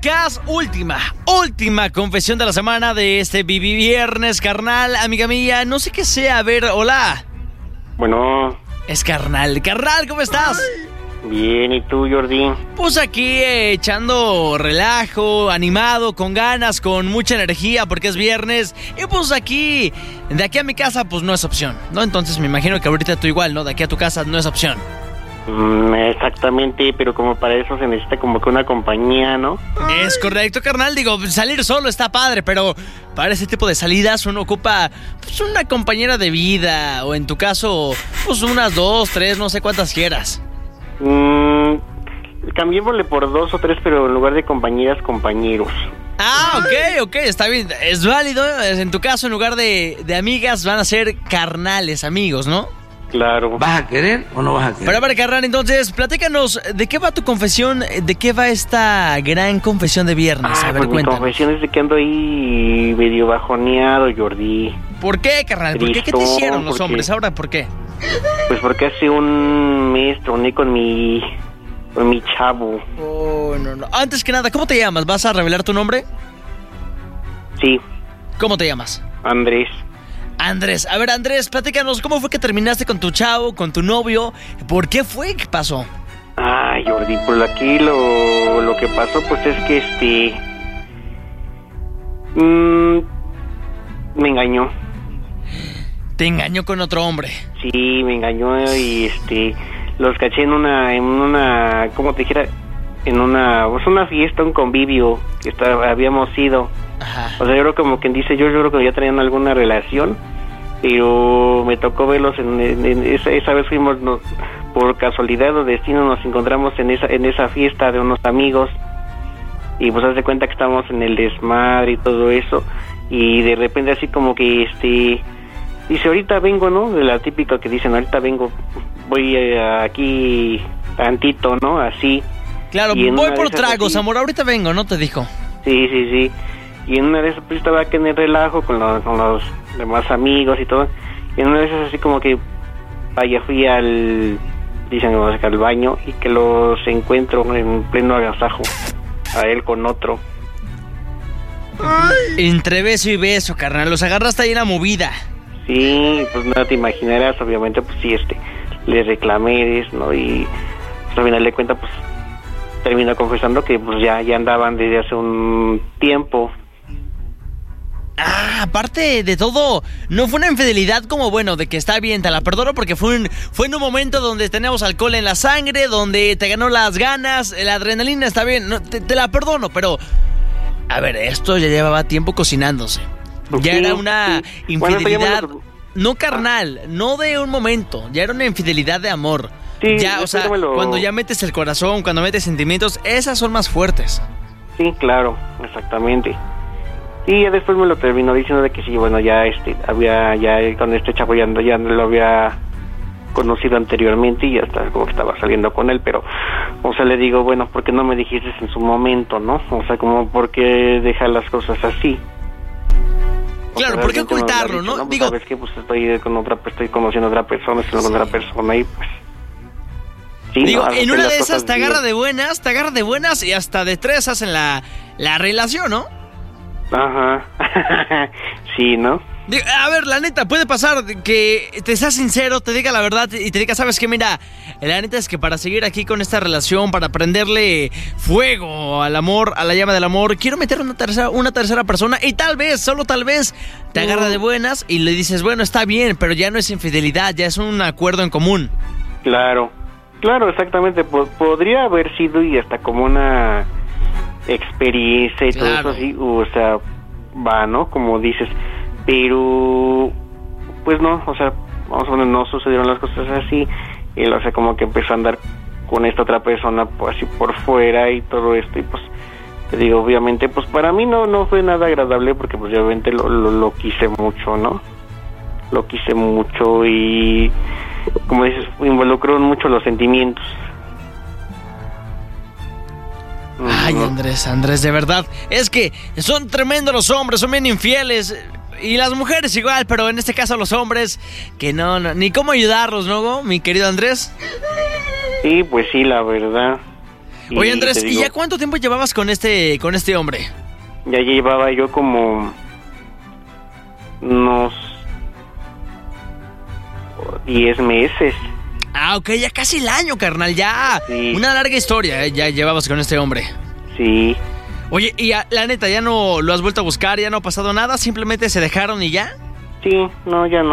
Podcast, última confesión de la semana de este viernes, carnal, amiga mía, no sé qué sea, a ver, hola. Bueno. Es carnal, ¿cómo estás? Bien, ¿y tú, Jordi? Pues aquí echando relajo, animado, con ganas, con mucha energía porque es viernes. Y pues aquí, de aquí a mi casa, pues no es opción, ¿no? Entonces me imagino que ahorita tú igual, ¿no? De aquí a tu casa no es opción. Exactamente, pero como para eso se necesita como que una compañía, ¿no? Es correcto, carnal, digo, salir solo está padre, pero para ese tipo de salidas uno ocupa pues una compañera de vida, o en tu caso, pues unas 2, 3, no sé cuántas quieras. Cambiémosle por 2 o 3, pero en lugar de compañeras, compañeros. Ah, ok, está bien, es válido, en tu caso en lugar de amigas van a ser carnales, amigos, ¿no? Claro. ¿Vas a querer o no vas a querer? Pero a ver, carnal, entonces, platícanos, ¿de qué va tu confesión? ¿De qué va esta gran confesión de viernes? A ver, pues cuéntanos. Mi confesión es de que ando ahí medio bajoneado, Jordi. ¿Por qué, carnal? ¿Por qué? ¿Qué te hicieron los hombres? Ahora, ¿por qué? Pues porque hace un mes troné con mi chavo. Oh, no. Antes que nada, ¿cómo te llamas? ¿Vas a revelar tu nombre? Sí. ¿Cómo te llamas? Andrés. A ver, Andrés, platícanos, ¿cómo fue que terminaste con tu chavo, con tu novio? ¿Por qué fue? ¿Qué pasó? Ay, Jordi, pues aquí lo que pasó pues es que me engañó. ¿Te engañó con otro hombre? Sí, me engañó y los caché en una ¿cómo te dijera? En una fiesta, un convivio que habíamos ido. Ajá. O sea, yo creo como quien dice, yo creo que ya traían alguna relación, pero me tocó verlos esa vez fuimos, por casualidad o destino nos encontramos en esa fiesta de unos amigos y pues haz de cuenta que estábamos en el desmadre y todo eso y de repente así como que dice, ahorita vengo, ¿no? De la típica que dicen, ahorita vengo, voy aquí tantito, ¿no? Así. Claro, voy por tragos, así, amor, ahorita vengo, ¿no? Te dijo. Sí. Y en una de esas pues estaba aquí en el relajo con los demás amigos y todo. Y en una de esas así como que fui al baño y que los encuentro en pleno agasajo a él con otro. Entre beso y beso, carnal, los agarraste ahí en la movida. Sí, pues no te imaginarás, obviamente pues sí, le reclamé, ¿no? Y pues, al final de cuentas pues terminó confesando que pues ya andaban desde hace un tiempo. Ah, aparte de todo, no fue una infidelidad como, bueno, de que está bien, te la perdono porque fue en un momento donde teníamos alcohol en la sangre, donde te ganó las ganas, la adrenalina, está bien, no, te la perdono, pero a ver, esto ya llevaba tiempo cocinándose. Ya era una infidelidad, no carnal, no de un momento, ya era una infidelidad de amor. Sí, ya, o sea, cuando ya metes el corazón, cuando metes sentimientos, esas son más fuertes. Sí, claro, exactamente. Y ya después me lo terminó diciendo de que sí, bueno, ya con este chavo ya lo había conocido anteriormente y ya está, como que estaba saliendo con él, pero, o sea, le digo, bueno, ¿por qué no me dijiste en su momento, no? O sea, como, ¿por qué dejar las cosas así? Claro, ¿por qué ocultarlo, no? Pues, digo, sabes que pues estoy conociendo a otra persona, estoy con otra persona y pues... Sí, digo, no, en una de esas te agarra de buenas y hasta de 3 hacen la relación, ¿no? Ajá, sí, ¿no? A ver, la neta, puede pasar que te seas sincero, te diga la verdad y te diga, ¿sabes qué? Mira, la neta es que para seguir aquí con esta relación, para prenderle fuego al amor, a la llama del amor, quiero meter una tercera persona y tal vez, solo tal vez, te agarra de buenas y le dices, bueno, está bien, pero ya no es infidelidad, ya es un acuerdo en común. Claro, exactamente, podría haber sido y hasta como una experiencia y todo eso así, o sea, va, ¿no? Como dices, pero pues no, o sea, vamos a poner, no sucedieron las cosas así, y o sea, como que empezó a andar con esta otra persona, pues así por fuera y todo esto, y pues te digo, obviamente, pues para mí no fue nada agradable porque pues obviamente lo quise mucho, ¿no? Lo quise mucho y como dices, involucró mucho los sentimientos. Ay, Andrés, de verdad, es que son tremendos los hombres, son bien infieles, y las mujeres igual, pero en este caso los hombres, que no, ni cómo ayudarlos, ¿no, mi querido Andrés? Sí, pues sí, la verdad. Oye, Andrés, ¿y ya cuánto tiempo llevabas con este hombre? Ya llevaba yo como unos 10 meses. Ah, ok, ya casi el año, carnal, ya. Sí. Una larga historia, ya llevabas con este hombre. Sí. Oye, y la neta, ¿ya no lo has vuelto a buscar? ¿Ya no ha pasado nada? ¿Simplemente se dejaron y ya? Sí, no, ya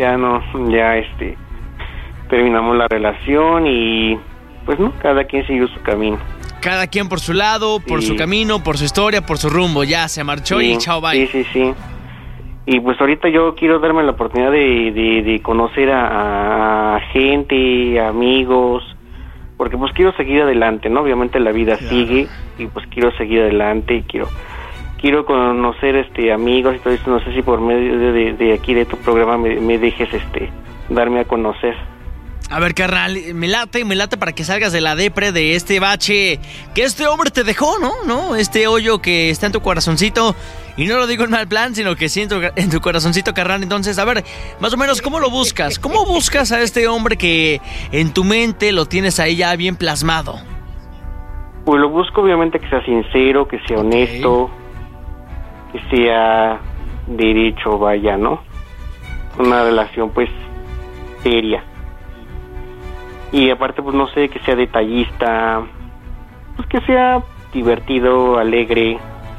terminamos la relación y pues no, cada quien siguió su camino. Cada quien por su lado, por su camino, por su historia, por su rumbo, ya se marchó y chao, bye. Sí. Y pues ahorita yo quiero darme la oportunidad de conocer a gente, amigos, porque pues quiero seguir adelante, ¿no? Obviamente la vida sigue y pues quiero seguir adelante, quiero conocer amigos y todo eso. No sé si por medio de aquí de tu programa me dejes darme a conocer. A ver, carnal, me late para que salgas de la depre, de este bache que este hombre te dejó, ¿no? Este hoyo que está en tu corazoncito. Y no lo digo en mal plan, sino que sí en tu corazoncito, carnal. Entonces, a ver, más o menos, ¿cómo lo buscas? ¿Cómo buscas a este hombre que en tu mente lo tienes ahí ya bien plasmado? Pues lo busco obviamente que sea sincero, que sea honesto, que sea derecho, vaya, ¿no? Una relación, pues, seria. Y aparte, pues, no sé, que sea detallista, pues, que sea divertido, alegre.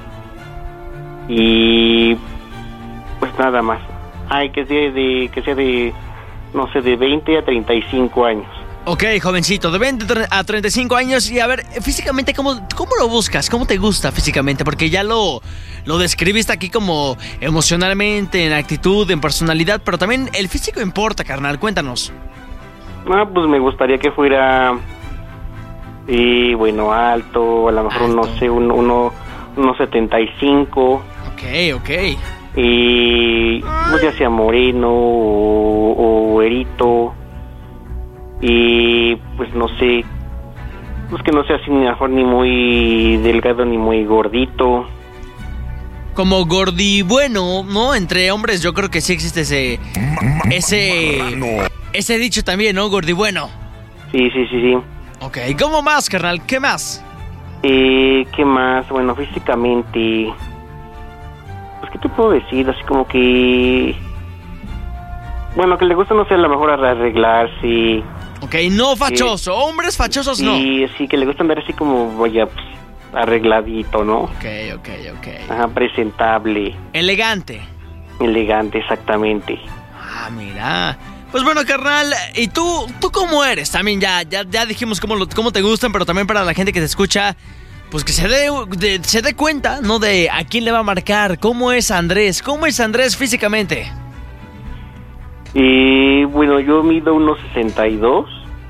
Y pues nada más. Que sea de no sé, de 20 a 35 años. Ok, jovencito, de 20 a 35 años. Y a ver, físicamente, ¿cómo lo buscas? ¿Cómo te gusta físicamente? Porque ya lo describiste aquí como emocionalmente, en actitud, en personalidad, pero también el físico importa, carnal. Cuéntanos. Pues me gustaría que fuera alto, a lo mejor alto. No sé, unos 75. Ok. Y pues ya sea moreno o güerito. Y pues no sé, pues que no sea así mejor ni muy delgado ni muy gordito. Como gordibueno, ¿no? Entre hombres yo creo que sí existe ese dicho también, ¿no? Gordibueno. Sí. Ok, ¿cómo más, carnal? ¿Qué más? ¿Qué más? Bueno, físicamente, pues, ¿qué te puedo decir? Así como que... Bueno, que le gusta, no sé, a lo mejor arreglarse. Ok, no fachoso, hombres fachosos no. Sí, que le gusta andar así como, vaya, pues, arregladito, ¿no? Ok. Ajá, presentable. Elegante, exactamente. Ah, mira. Pues bueno, carnal, ¿y tú cómo eres? También ya dijimos cómo te gustan, pero también para la gente que te escucha, pues que se dé cuenta, ¿no? De a quién le va a marcar. ¿Cómo es Andrés físicamente? Bueno, yo mido 1.62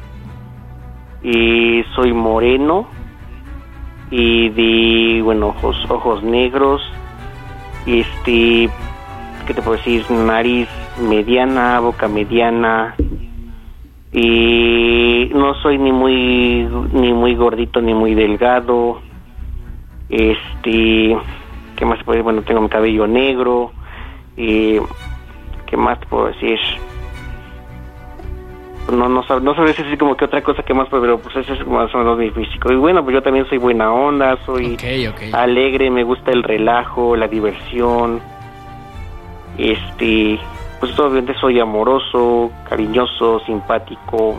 y soy moreno y de, ojos negros, ¿qué te puedo decir? Nariz mediana, boca mediana, y no soy ni muy gordito ni muy delgado. ¿Qué más se puede decir? Bueno, tengo mi cabello negro. ¿Qué más te puedo decir? No sabría decir como que otra cosa que más, pero pues ese es más o menos mi físico. Y bueno, pues yo también soy buena onda, soy alegre, me gusta el relajo, la diversión. Pues obviamente soy amoroso, cariñoso, simpático.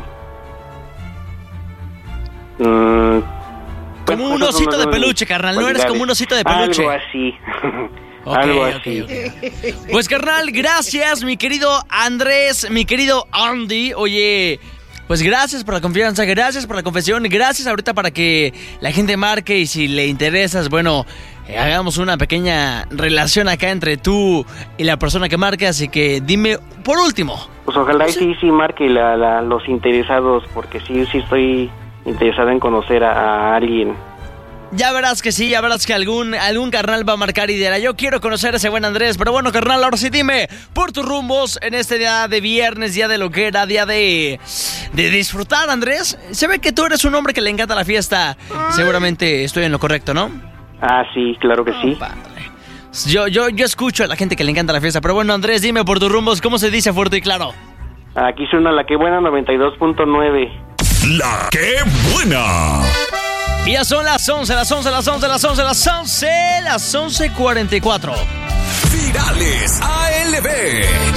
Como un osito de peluche, carnal, ¿no eres como un osito de peluche? Algo así. Okay. Pues, carnal, gracias, mi querido Andrés, mi querido Andy. Oye, pues gracias por la confianza, gracias por la confesión, gracias ahorita para que la gente marque y si le interesas, bueno, hagamos una pequeña relación acá entre tú y la persona que marca. Así que dime, por último. Pues ojalá sí marque los interesados, porque sí estoy interesado en conocer a alguien. Ya verás que sí, ya verás que algún carnal va a marcar y dirá, yo quiero conocer a ese buen Andrés. Pero bueno, carnal, ahora sí dime, por tus rumbos en este día de viernes, día de loquera, día de disfrutar, Andrés. Se ve que tú eres un hombre que le encanta la fiesta. Seguramente estoy en lo correcto, ¿no? Ah, sí, claro que sí. Padre. Yo escucho a la gente que le encanta la fiesta. Pero bueno, Andrés, dime por tus rumbos, ¿cómo se dice fuerte y claro? Aquí suena La Que Buena 92.9. La Que Buena. Y ya son las 11:44. Virales ALB.